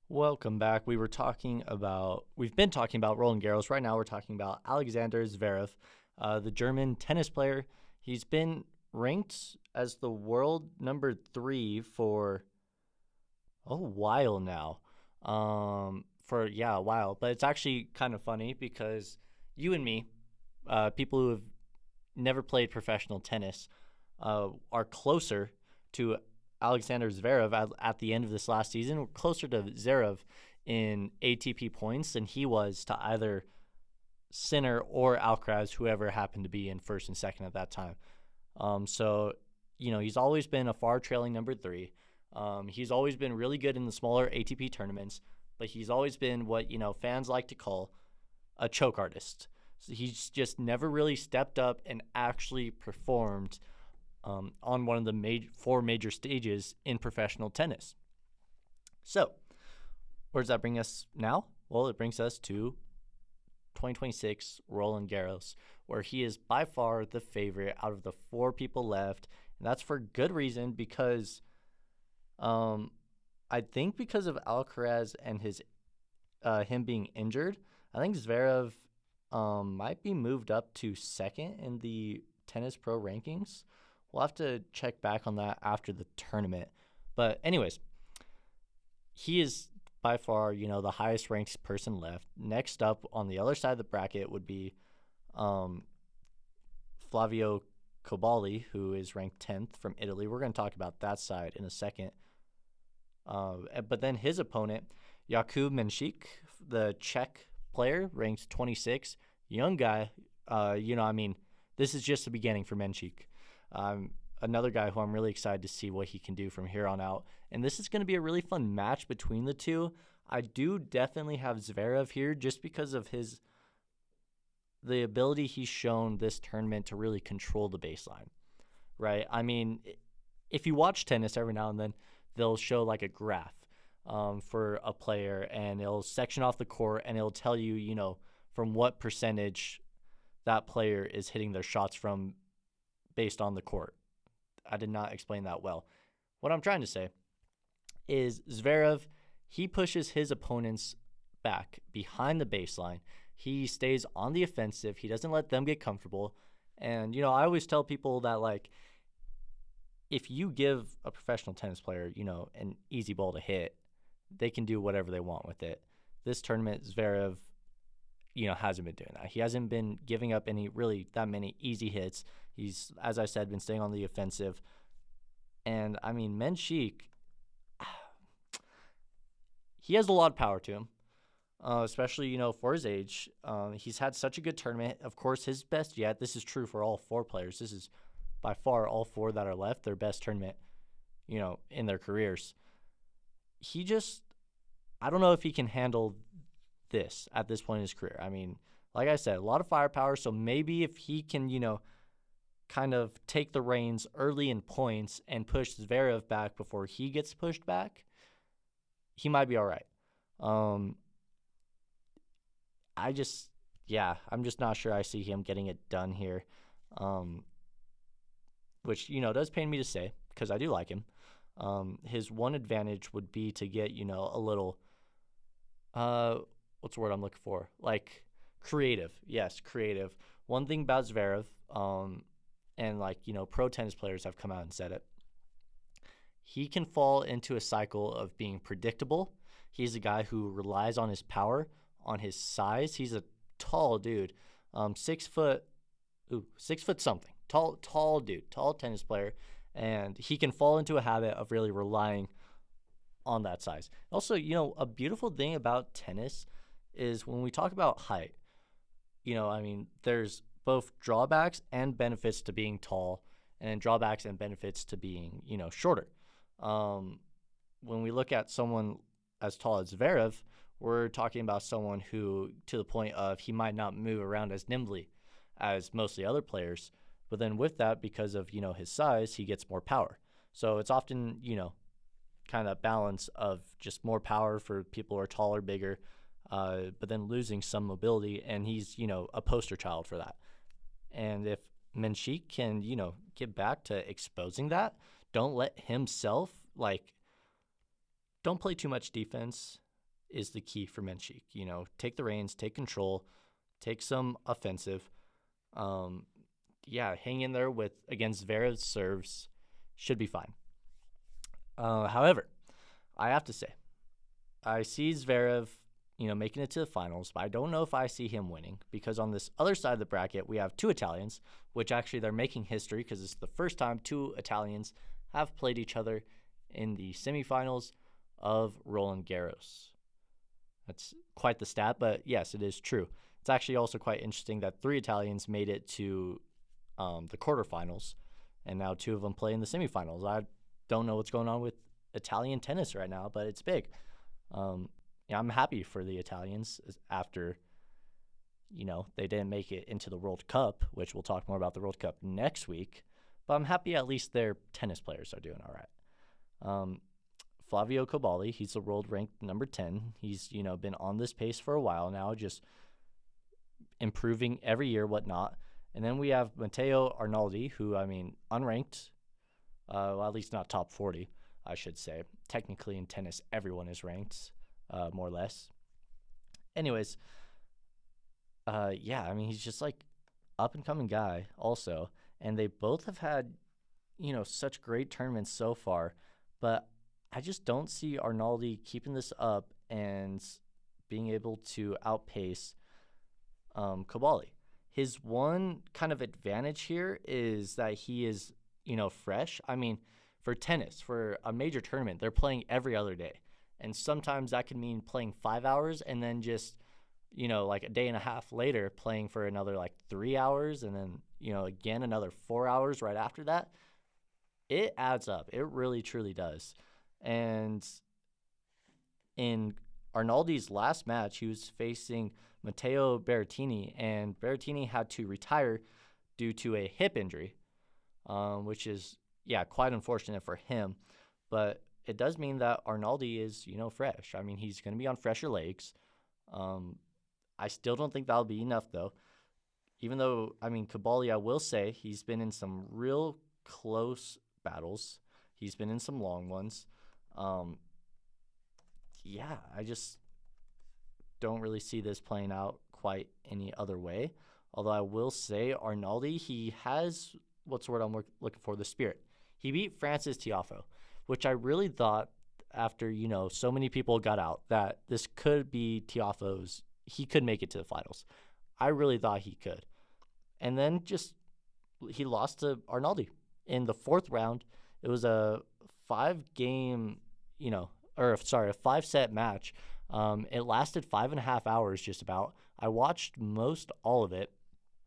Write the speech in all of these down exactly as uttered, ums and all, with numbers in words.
Welcome back. We were talking about, we've been talking about Roland Garros. Right now, we're talking about Alexander Zverev, uh, the German tennis player. He's been ranked as the world number three for a while now. Um, for, yeah, a while. But it's actually kind of funny because you and me, uh, people who have never played professional tennis, uh, are closer to Alexander Zverev at, at the end of this last season. We're closer to Zverev in A T P points than he was to either Sinner or Alcaraz, whoever happened to be in first and second at that time. Um, so, you know, he's always been a far trailing number three. Um, he's always been really good in the smaller A T P tournaments, but he's always been what, you know, fans like to call a choke artist. So he's just never really stepped up and actually performed um, on one of the major, four major stages in professional tennis. So, where does that bring us now? Well, it brings us to twenty twenty-six Roland Garros, where he is by far the favorite out of the four people left. And that's for good reason because um, I think because of Alcaraz and his uh, him being injured, I think Zverev um, might be moved up to second in the Tennis Pro rankings. We'll have to check back on that after the tournament. But anyways, he is by far, you know, the highest ranked person left. Next up on the other side of the bracket would be um, Flavio Cobolli, who is ranked tenth from Italy. We're going to talk about that side in a second. Uh, but then his opponent, Jakub Menšík, the Czech player, ranked twenty-sixth. Young guy, uh, you know, I mean, this is just the beginning for Menšík. Um, another guy who I'm really excited to see what he can do from here on out. And this is going to be a really fun match between the two. I do definitely have Zverev here just because of his the ability he's shown this tournament to really control the baseline, right? I mean, if you watch tennis every now and then, they'll show like a graph um, for a player, and it'll section off the court, and it'll tell you, you know, from what percentage that player is hitting their shots from based on the court. I did not explain that well. What I'm trying to say is Zverev, he pushes his opponents back behind the baseline. He stays on the offensive. He doesn't let them get comfortable. And, you know, I always tell people that, like, if you give a professional tennis player, you know, an easy ball to hit, they can do whatever they want with it. This tournament, Zverev, you know, hasn't been doing that. He hasn't been giving up any really that many easy hits. He's, as I said, been staying on the offensive. And, I mean, Menšík, he has a lot of power to him, uh, especially, you know, for his age. Um, he's had such a good tournament. Of course, his best yet. This is true for all four players. This is by far all four that are left, their best tournament, you know, in their careers. He just, I don't know if he can handle this at this point in his career. I mean, like I said, a lot of firepower. So maybe if he can, you know, kind of take the reins early in points and push Zverev back before he gets pushed back, he might be all right. Um, I just, yeah, I'm just not sure I see him getting it done here, um, which, you know, does pain me to say because I do like him. Um, his one advantage would be to get, you know, a little, uh, what's the word I'm looking for? Like creative. Yes, creative. One thing about Zverev, um, and like, you know, pro tennis players have come out and said it, he can fall into a cycle of being predictable. He's a guy who relies on his power, on his size. He's a tall dude, um, six foot, ooh, six foot something. Tall, tall dude, tall tennis player, and he can fall into a habit of really relying on that size. Also, you know, a beautiful thing about tennis is when we talk about height, you know, I mean, there's both drawbacks and benefits to being tall, and drawbacks and benefits to being, you know, shorter. Um, when we look at someone as tall as Zverev, we're talking about someone who, to the point of he might not move around as nimbly as most of the other players. But then with that, because of, you know, his size, he gets more power. So it's often, you know, kind of that balance of just more power for people who are taller, bigger, uh, but then losing some mobility. And he's, you know, a poster child for that. And if Menšík can, you know, get back to exposing that, don't let himself, like, don't play too much defense. is the key for Menchik. You know, take the reins, take control, take some offensive. Um, yeah, hang in there with against Zverev's serves, should be fine. Uh, however, I have to say, I see Zverev, you know, making it to the finals, but I don't know if I see him winning, because on this other side of the bracket, we have two Italians, which actually they're making history because it's the first time two Italians have played each other in the semifinals of Roland Garros. That's quite the stat, but yes, it is true. It's actually also quite interesting that three Italians made it to um, the quarterfinals, and now two of them play in the semifinals. I don't know what's going on with Italian tennis right now, but it's big. Um, yeah, I'm happy for the Italians after, you know, they didn't make it into the World Cup, which we'll talk more about the World Cup next week. But I'm happy at least their tennis players are doing all right. Um, Flavio Cobolli, he's the world ranked number ten. He's, you know, been on this pace for a while now, just improving every year, whatnot. And then we have Matteo Arnaldi, who, I mean, unranked, uh, well, at least not top forty, I should say. Technically in tennis, everyone is ranked, uh, more or less. Anyways, uh, yeah, I mean, he's just like up-and-coming guy also. And they both have had, you know, such great tournaments so far. But I just don't see Arnaldi keeping this up and being able to outpace um, Cobolli. His one kind of advantage here is that he is, you know, fresh. I mean, for tennis, for a major tournament, they're playing every other day. And sometimes that can mean playing five hours and then just, you know, like a day and a half later playing for another like three hours and then, you know, again another four hours right after that. It adds up. It really, truly does. And in Arnaldi's last match, he was facing Matteo Berrettini, and Berrettini had to retire due to a hip injury, um, which is, yeah, quite unfortunate for him. But it does mean that Arnaldi is, you know, fresh. I mean, he's going to be on fresher legs. Um, I still don't think that'll be enough, though. Even though, I mean, Cobolli, I will say, he's been in some real close battles. He's been in some long ones. Um, yeah, I just don't really see this playing out quite any other way. Although I will say Arnaldi, he has, what's the word I'm looking for, the spirit. He beat Frances Tiafoe, which I really thought after, you know, so many people got out that this could be Tiafoe's, he could make it to the finals. I really thought he could. And then just, he lost to Arnaldi in the fourth round. It was a five-game, you know, or sorry, a five-set match. Um, it lasted five and a half hours just about. I watched most all of it,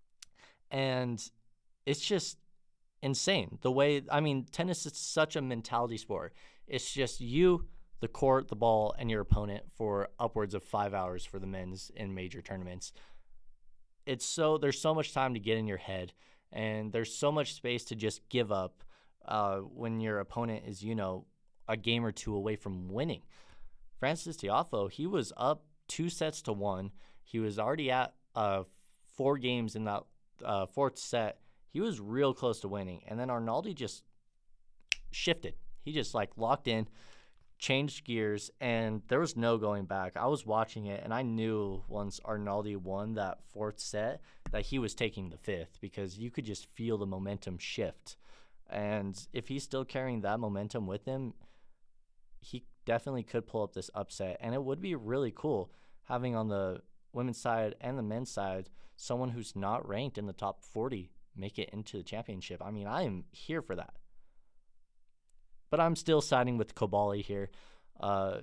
and it's just insane. The way, I mean, tennis is such a mentality sport. It's just you, the court, the ball, and your opponent for upwards of five hours for the men's in major tournaments. It's so, there's so much time to get in your head, and there's so much space to just give up uh, when your opponent is, you know, a game or two away from winning. Frances Tiafoe, he was up two sets to one. He was already at uh, four games in that uh, fourth set. He was real close to winning. And then Arnaldi just shifted. He just like locked in, changed gears, and there was no going back. I was watching it, and I knew once Arnaldi won that fourth set that he was taking the fifth, because you could just feel the momentum shift. And if he's still carrying that momentum with him, he definitely could pull up this upset. And it would be really cool having on the women's side and the men's side someone who's not ranked in the top forty make it into the championship. I mean, I am here for that. But I'm still siding with Cobolli here. Uh,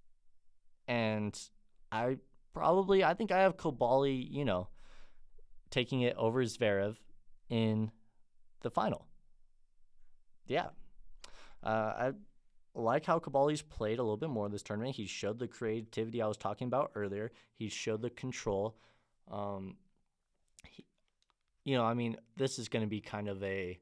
and I probably, I think I have Cobolli, you know, taking it over Zverev in the final. Yeah. Uh, I like how Cobolli's played a little bit more this tournament. He showed the creativity I was talking about earlier. He showed the control. Um, he, you know, I mean, this is going to be kind of a,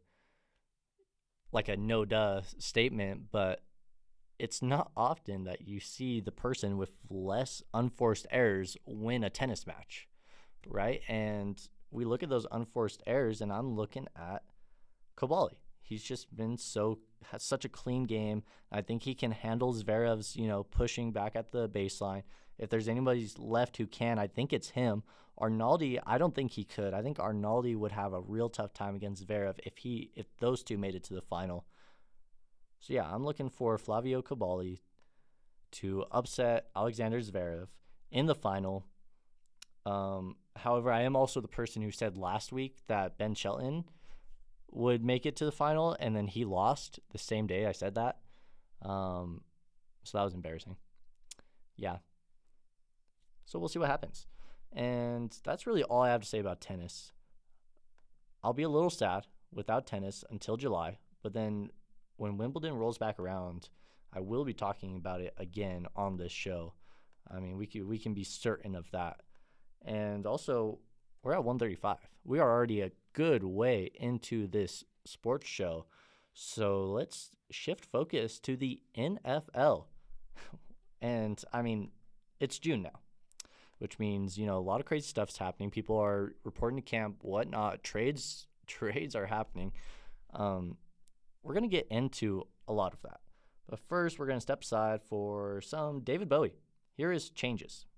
like a no-duh statement, but it's not often that you see the person with less unforced errors win a tennis match, right? And we look at those unforced errors, and I'm looking at Cobolli. He's just been so has such a clean game. I think he can handle Zverev's, you know, pushing back at the baseline. If there's anybody left who can, I think it's him. Arnaldi, I don't think he could. I think Arnaldi would have a real tough time against Zverev if he if those two made it to the final. So yeah, I'm looking for Flavio Cabali to upset Alexander Zverev in the final. Um, however, I am also the person who said last week that Ben Shelton would make it to the final, and then he lost the same day I said that. Um, so that was embarrassing. Yeah. So we'll see what happens. And that's really all I have to say about tennis. I'll be a little sad without tennis until July, but then when Wimbledon rolls back around, I will be talking about it again on this show. I mean, we can, we can be certain of that. And also, we're at one thirty-five. We are already a good way into this sports show. So let's shift focus to the N F L. And, I mean, it's June now, which means, you know, a lot of crazy stuff's happening. People are reporting to camp, whatnot. Trades trades are happening. Um, we're going to get into a lot of that. But first, we're going to step aside for some David Bowie. Here is Changes.